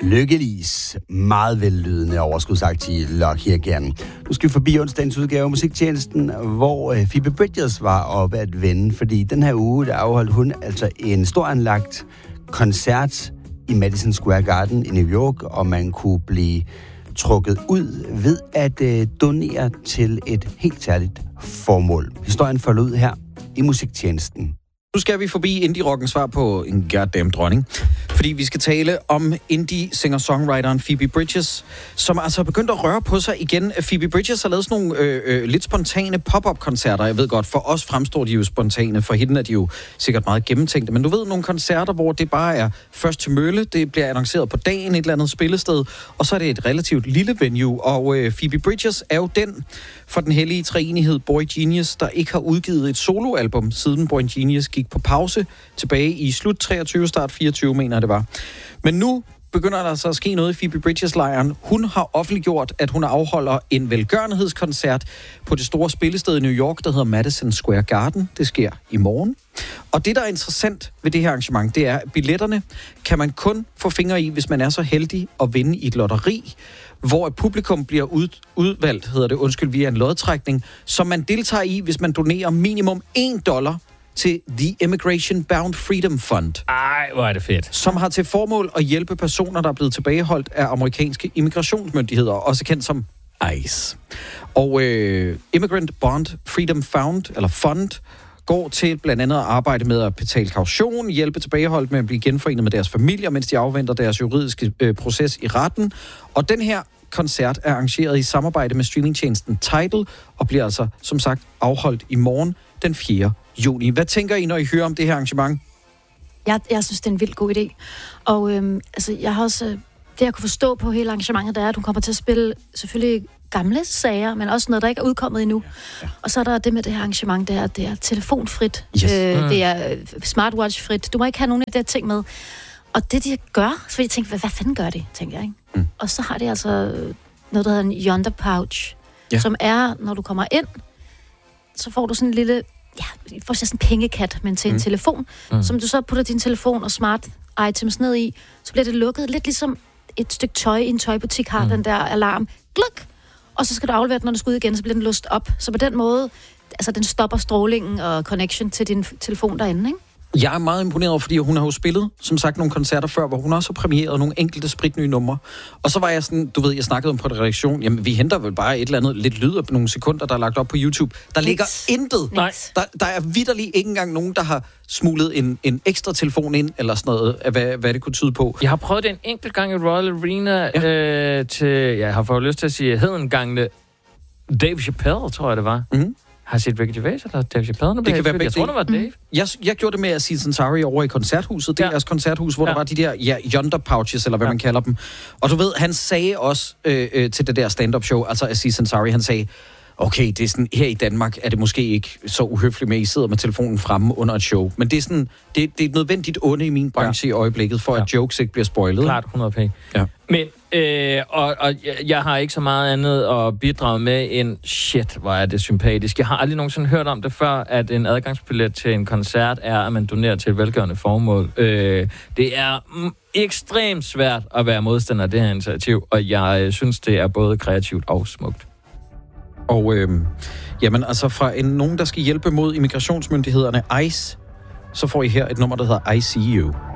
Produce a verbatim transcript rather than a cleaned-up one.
Lykkelis, meget vellydende overskudsagtige Lucky Again. Nu skal vi forbi onsdagens udgave af Musiktjenesten, hvor uh, Phoebe Bridgers var oppe at vende, fordi den her uge, der afholdt hun altså en stor anlagt koncert i Madison Square Garden i New York, og man kunne blive trukket ud ved at uh, donere til et helt særligt formål. Historien folder ud her i Musiktjenesten. Nu skal vi forbi indie-rockens svar på en goddamn dronning. Fordi vi skal tale om indie-singer-songwriteren Phoebe Bridgers, som altså har begyndt at røre på sig igen. Phoebe Bridgers har lavet sådan nogle øh, øh, lidt spontane pop-up-koncerter. Jeg ved godt, for os fremstår de jo spontane. For hende er de jo sikkert meget gennemtænkte. Men du ved, nogle koncerter, hvor det bare er først til mølle. Det bliver annonceret på dagen et eller andet spillested. Og så er det et relativt lille venue. Og øh, Phoebe Bridgers er jo den for den hellige treenighed Boy Genius, der ikke har udgivet et soloalbum, siden Boy Genius gik på pause tilbage i slut treogtyve, start fireogtyve, mener jeg det var. Men nu begynder der så at ske noget i Phoebe Bridgers-lejren. Hun har offentliggjort, at hun afholder en velgørenhedskoncert på det store spillested i New York, der hedder Madison Square Garden. Det sker i morgen. Og det, der er interessant ved det her arrangement, det er, at billetterne kan man kun få fingre i, hvis man er så heldig at vinde i et lotteri, hvor et publikum bliver ud, udvalgt, hedder det, undskyld, via en lodtrækning, som man deltager i, hvis man donerer minimum en dollar til The Immigration Bound Freedom Fund. Ej, hvor er det fedt. Som har til formål at hjælpe personer, der er blevet tilbageholdt af amerikanske immigrationsmyndigheder, også kendt som ICE. Og øh, Immigrant Bond Freedom Fund, eller Fund, går til blandt andet at arbejde med at betale kaution, hjælpe tilbageholdt med at blive genforenet med deres familier, mens de afventer deres juridiske øh, proces i retten. Og den her koncert er arrangeret i samarbejde med streamingtjenesten Tidal, og bliver altså, som sagt, afholdt i morgen den fjerde juni. Hvad tænker I, når I hører om det her arrangement? Jeg, jeg synes, det er en vildt god idé. Og øhm, altså, jeg har også... Det, jeg kunne forstå på hele arrangementet, det er, at hun kommer til at spille selvfølgelig gamle sager, men også noget, der ikke er udkommet endnu. Ja, ja. Og så er der det med det her arrangement, det er, det er telefonfrit. Yes. Øh, mm. Det er smartwatchfrit. Du må ikke have nogen af de der ting med. Og det, de gør, så vil jeg tænke, hvad, hvad fanden gør det, tænker jeg, ikke? Mm. Og så har det altså noget, der hedder en Yonder Pouch, ja. Som er, når du kommer ind, så får du sådan en lille... Ja, får sådan en pengekat, men til mm. en telefon, mm. som du så putter din telefon og smart items ned i, så bliver det lukket lidt ligesom et stykke tøj i en tøjbutik har mm. den der alarm. Gluk! Og så skal du aflevere den, når du skal ud igen, så bliver den låst op. Så på den måde, altså den stopper strålingen og connection til din telefon derinde, ikke? Jeg er meget imponeret over, fordi hun har jo spillet, som sagt, nogle koncerter før, hvor hun også har premieret nogle enkelte spritnye numre. Og så var jeg sådan, du ved, jeg snakkede om på en redaktion, jamen vi henter vel bare et eller andet lidt lyd af nogle sekunder, der er lagt op på YouTube. Der Nix. ligger intet. Nej. Der, der er vitterlig ikke engang nogen, der har smuglet en, en ekstra telefon ind, eller sådan noget, hvad, hvad det kunne tyde på. Jeg har prøvet det en enkelt gang i Royal Arena ja. øh, til, jeg har fået lyst til at sige, hedengangene Dave Chappelle, tror jeg det var. Mm-hmm. Har I set Ricky Gervais eller Dave Chappelle? Det kan være begge. Jeg tror, det var Dave. Mm. Jeg, jeg gjorde det med Aziz Ansari over i koncerthuset. Det er ja. Deres koncerthus, hvor ja. Der var de der ja, Yonder Pouches, eller hvad ja. Man kalder dem. Og du ved, han sagde også øh, øh, til det der stand-up show, altså Aziz Ansari, han sagde, okay, det er sådan, her i Danmark er det måske ikke så uhøfligt med, at I sidder med telefonen fremme under et show. Men det er sådan, det, det er et nødvendigt onde i min branche ja. I øjeblikket, for ja. At jokes ikke bliver spoilet. Klart, hundrede p. Ja. Men, øh, og, og jeg har ikke så meget andet at bidrage med end, shit, hvor er det sympatisk. Jeg har aldrig nogensinde hørt om det før, at en adgangsbillet til en koncert er, at man donerer til et velgørende formål. Øh, det er mm, ekstremt svært at være modstander af det her initiativ, og jeg øh, synes, det er både kreativt og smukt. Og øh, jamen altså fra en, nogen, der skal hjælpe mod immigrationsmyndighederne ICE, så får I her et nummer, der hedder I See You.